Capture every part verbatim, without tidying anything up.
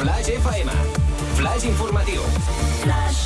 Flash F M. Flash informatiu. Flash.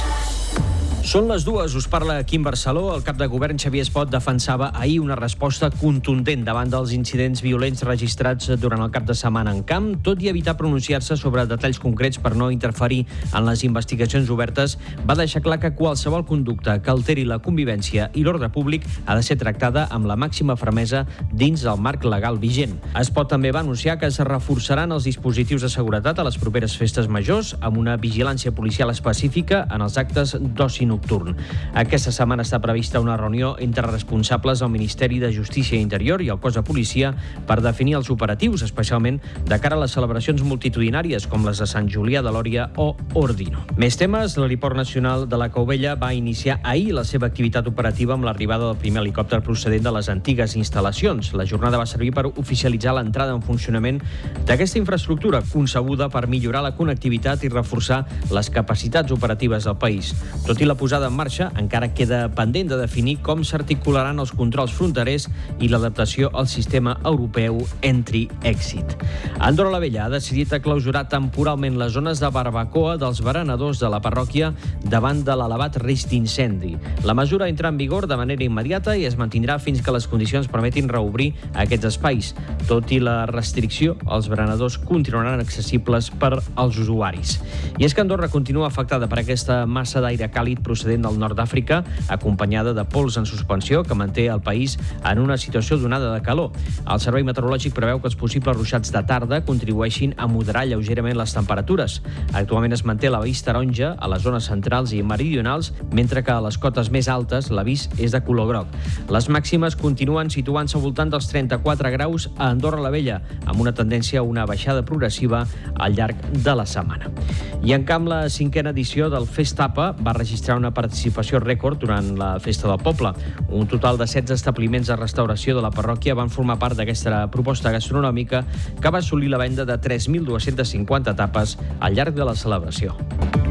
Són les dues, us parla Quim Barceló. El cap de govern Xavier Espot defensava ahir una resposta contundent davant dels incidents violents registrats durant el cap de setmana en camp, tot i evitar pronunciar-se sobre detalls concrets per no interferir en les investigacions obertes. Va deixar clar que qualsevol conducta que alteri la convivència i l'ordre públic ha de ser tractada amb la màxima fermesa dins del marc legal vigent. Espot també va anunciar que es reforçaran els dispositius de seguretat a les properes festes majors amb una vigilància policial específica en els actes d'oci nocturn. Aquesta setmana està prevista una reunió entre responsables del Ministeri de Justícia i Interior i el cos de policia per definir els operatius, especialment de cara a les celebracions multitudinàries com les de Sant Julià de Lòria o Ordino. Més temes, l'aeroport nacional de la Caubella va iniciar ahir la seva activitat operativa amb l'arribada del primer helicòpter procedent de les antigues instal·lacions. La jornada va servir per oficialitzar l'entrada en funcionament d'aquesta infraestructura concebuda per millorar la connectivitat i reforçar les capacitats operatives del país. Tot i la posada en marxa, encara queda pendent de definir com s'articularan els controls fronterers i l'adaptació al sistema europeu Entry Exit. Andorra la Vella ha decidit clausurar temporalment les zones de barbacoa dels berenadors de la parròquia davant de l'elevat risc d'incendi. La mesura entra en vigor de manera immediata i es mantindrà fins que les condicions permetin reobrir aquests espais. Tot i la restricció, els berenadors continuaran accessibles per als usuaris. I és que Andorra continua afectada per aquesta massa d'aire càlid procedent del nord d'Àfrica, acompanyada de pols en suspensió que manté el país en una situació d'onada de calor. El Servei Meteorològic preveu que els possibles ruixats de tarda contribueixin a moderar lleugerament les temperatures. Actualment es manté l'avís taronja a les zones centrals i meridionals, mentre que a les cotes més altes l'avís és de color groc. Les màximes continuen situant-se al voltant dels trenta-quatre graus a Andorra la Vella, amb una tendència a una baixada progressiva al llarg de la setmana. I en canvi, la cinquena edició del Festapa va registrar una participació rècord durant la Festa del Poble. Un total de setze establiments de restauració de la parròquia van formar part d'aquesta proposta gastronòmica que va assolir la venda de tres mil dues-centes cinquanta tapes al llarg de la celebració.